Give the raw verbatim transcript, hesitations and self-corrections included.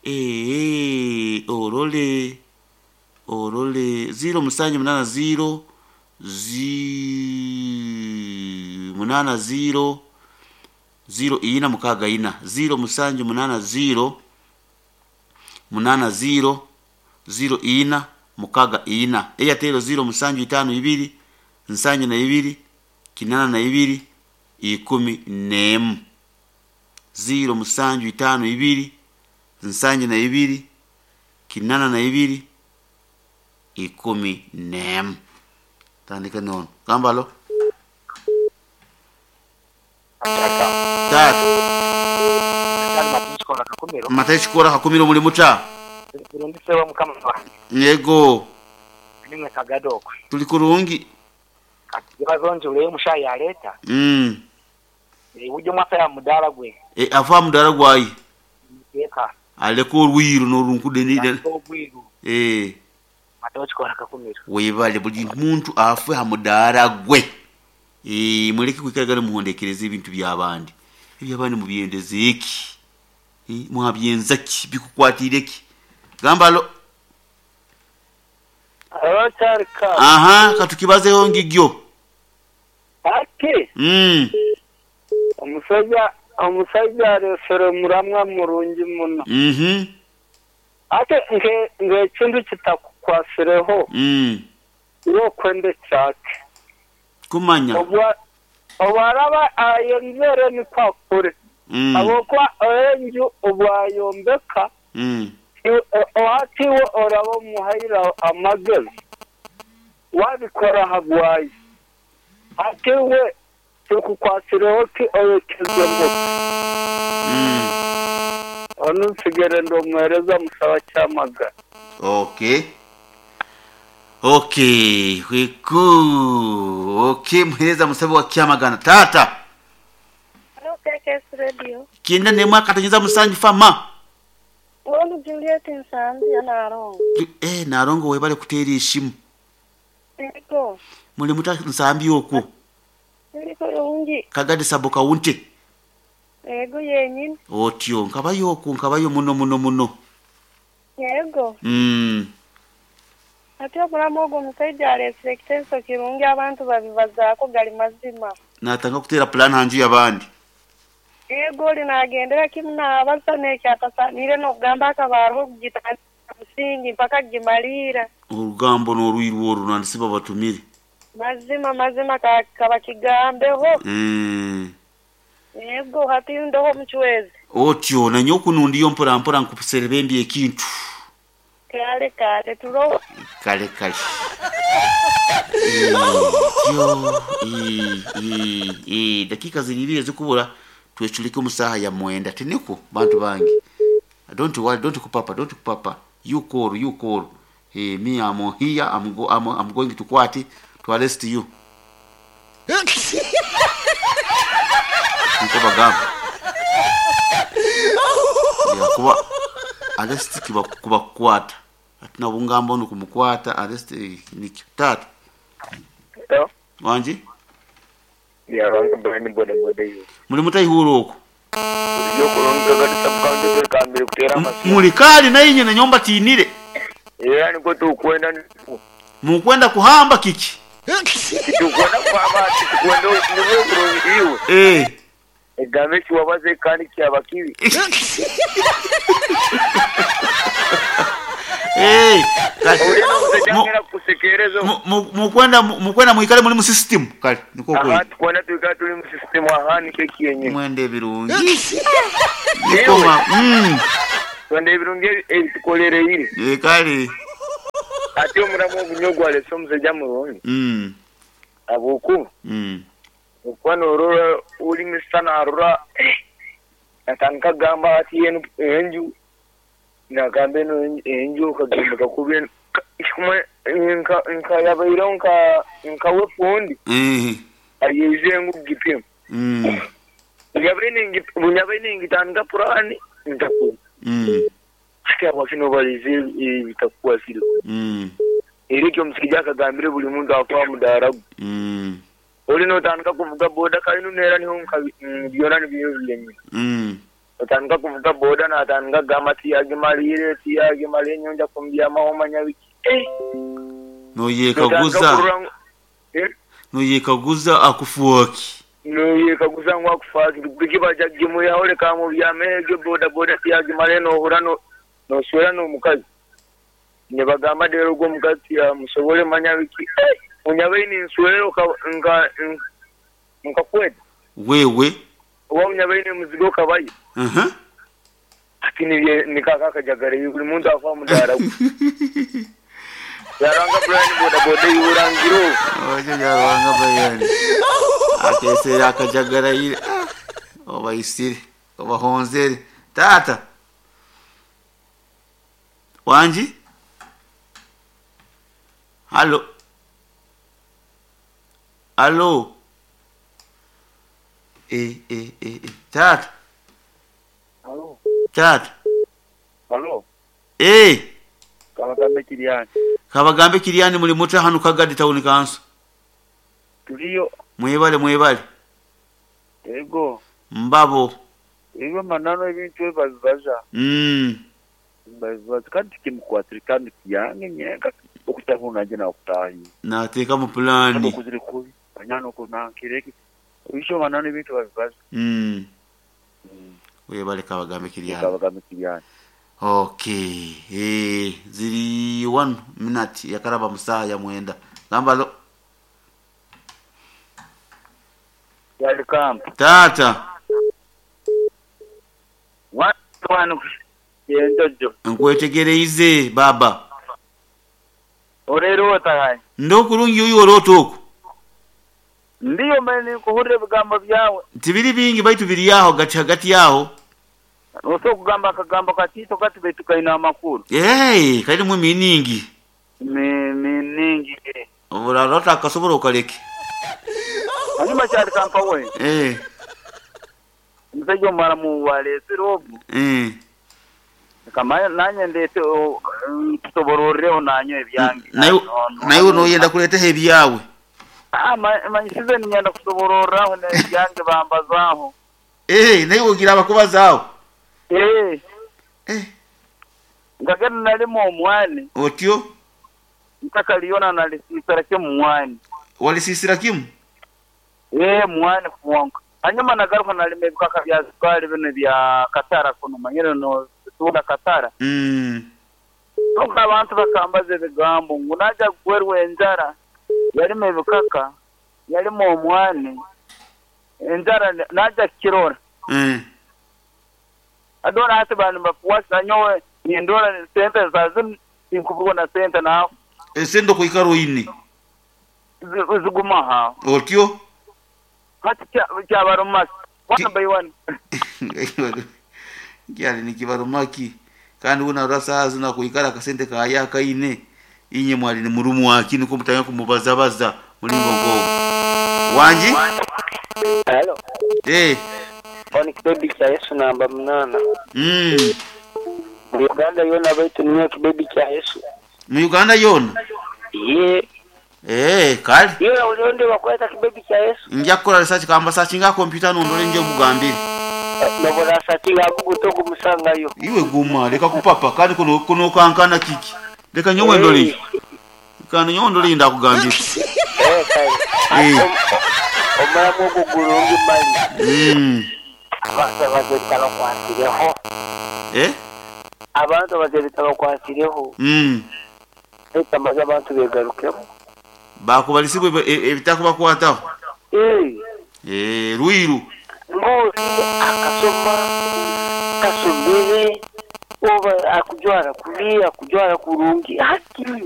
eh orole orole zero musanju munana zero zi munana zero zero ina mukaga ina zero musanju munana zero munana zero zero ina mukaga ina Airtel zero musanju itano ibiri nsanju na ibiri kinana na ibiri ikumi nemu zero musanju itano ibiri nsanju na ibiri kinana na ibiri ikumi nemu tandika nono kambalo tatu matashikora hakumiro muri mucha ndisewa mukama yego nimwe kagadoko tuli kurungi bazonje ule mushayi ya leta mm e uje mwasa ya mudara gwe e afa mudara gwayi eka ale ko rwiru no runkude ni eh matashikora hakumiro webale buli muntu afu ha mudara gwe eh muleke kwikagana muhondekereza ibintu byabandi ibyabandi mubyendeze iki eh muhabyenzaki bikukwatireki gambalo awatarka aha katukibazeho ngigyo ati mm omusajja omusajja resero muramwa murungi muno mhm ate nge nge kintu kitakwasireho mm yo kwende cyake kumanya obwa obaraba ayembere ni kwakure mm abokwa enju obwayombeka mm owatiwe orabo muhaira amagezi wabikora hagwayi atiwe tukukwasireho ki oyekezemo mm onu sigere ndo mwereza musaba cyamaga okay okay wiku okay mwereza musaba wa kyamagana tata okay K S radio kinda nemwa katanyiza musanji fama Wolu Juliet Nsambi ya Narongo. Eh Narongo webale kutera ishimu. Ego. Muli muta Nsambi okwo. Ego yongi. Kagadi saboka wunte. Ego yenyine. Otyo nkabayo okwo nkabayo muno muno muno. Ego. Mm. Ati obulamu bwo musajja reflectenso kirungi abantu babibazaako gali mazima. Natanga kutera plan hanju yabandi. Ego linagendera kimna abasane kyatasanire no gamba akabaho kugitana musingi mpaka gimalira. Urugambo no ruyiru oru nandisiba batumire. Mazima mazima kaba kigambeho. Mm. Ego hati ndoho mchwezi. Otyo na nyoku nundi yompora mpora nkuserembi ekintu. Kale kale turo. Kale kale. Yo eh eh eh dakika zilibire zikubura twechulike musaha ya mwenda teniko bantu bangi. Don't worry, don't kupapa, don't kupapa. You call, you call. Hey, me I'm here. I'm go I'm, I'm going to Kwati to arrest you. Niko bagamba. Ya kuba arrest kiba kuba kwata. Atina bungambo no kumukwata arrest niki tatu. Ito Wanji? ya ranka bani boda boda yo Muri mutayihuro uko. yo kuronka gadi sabkanje de kambere kutera masi. Muri kali na yinye na nyomba tinire. Yani ko to kwenda Mukwenda kuhamba kiki. tukwenda kwaba tukwenda niwe kuronka iwe. Eh. Egame kiwabaze kandi kyabakibi. Eh, Ureno muzajangera kusekerezo. mukwenda mukwenda muikale muri mu system kali niko ko. Aha tukwenda tuika tuli mu system ahani keki yenye. Mwende birungi. Niko ma mm. Twende birungi ebitukolere iri. Eh kali. Ati omuramo obunyogwa leso muzeja murongi. Mm. Abuku. Mm. Kwano orora uri misana arora. Atanka gamba ati yenu enju. Na gambe no enju kagamba kakubye kuma nka nka yabaira nka nka wepondi. Eh. Ayeje ngu gipim. Mm. Yabaine ngi bunyabaine ngi tanga purani ndaku. Mm. Ati abakino balize bitakuwa silo. Mm. Erike msikija kagambire buli muntu afa mudarabu. Mm. Oli no tanga kuvuga boda kainu nera ni honka byona ni biyo byenye. Mm. otandika kuvuga boda natandika gama tiyagimalire tiyagimalire nyonja kumbya mahomanya wiki eh no yekaguza eh no yekaguza akufuoki no yekaguza ngwa kufuoki bikiba jagimu ya ole kamu byamege boda boda tiyagimale no hurano no swera no mukazi ne bagamba dero go mukazi ya musobole manya wiki eh unyabaini nswero ka nga nka kwete wewe uwo munyabaini muzigo kabaye aha uh-huh. Akini nikaka kajagare yuri muntu afa mudara yaranga brand boda boda yurangiro oje yaranga bayani akese akajagara yire oba isiri oba honzeri tata wanji Allo Allo eh eh eh tata Allo tata Allo eh kabagambe Kiriani kabagambe Kiriani muri mutra hanu kagadi tawuni kanso tuliyo mwebale mwebale ego mbabo ego manano ebintu ebazaza mm bazaza kandi kimukwatirikana kiyange nyeka okutahuna jina okutahi na teka mu plani kuzire kubi banyano ko nankireki bisho manano ebintu bazaza mm webale kabagambe Kiriani kabagambe Kiriani okay eh ziri one minute yakaraba musaha ya mwenda ngambalo yali camp tata what one yendojo nkwetegereize baba orero otahaye ndo kurungi uyu orotoko ndiyo mene kuhure bigamba byawe tibiri bingi baitu biri yaho gati hagati yaho oso kugamba kagamba katito kati betu kaina amakuru eh kaidi mu miningi me miningi obura rota kasobora ukaleke anyuma cyari kampa we eh msejo mara mu wale sirobu eh kama nanye ndete tutobororeo nanyo ebyangi nayo nayo no yenda kuleta hebi yawe ah manyisize ni nyenda kutoborora ho ne ebyangi bambazaho eh nayo ugira abakubazaho eh eh ngagana nali mu mwani otyo ntaka liona nali sisarake mu mwani wali sisira kimu eh mwani kuonka anyuma nagaruka nali mebukaka bya sukari bino bya katara kuno manyero no tuda katara mm nuko abantu bakambaze bigambo ngunaja gwerwe enjara yali mebukaka yali mu mwani enjara naja kirora eh adora hati bantu bafuwasa nyowe ni ndora center zazim inkubugo na center na esendo ko ikaroine ziguma ha otyo hati cha barumaki one by one gyali nikibarumaki kandi una rasa zina kuikara kasente ka yaka ine inye mwali ni murumu waki niko mutanya kumubazabaza mulingo ngo wanji hello eh oni kibebi cha Yesu namba mnana mm Uganda yona baitu niyo kibebi cha Yesu mu Uganda yona ye eh kali yo ulionde wakweta kibebi cha Yesu njakora research kamba search nga computer nondole nje bugambire nabona sati yabugu to kumusanga yo iwe guma leka kupapa kandi kuno kuno kankana kiki leka nyomwe ndoli kana nyomwe ndoli nda kugambira eh kai eh omara mugo gurungi mali mm basa bazitalo kwasireho eh abantu bazitalo kwasireho mm etamaza abantu begarukemo bakubalisiwe ebitakuba kwataho eh eh ruiru ngo akasoma kasubiri oba akujwara kulia kujwara kurungi haki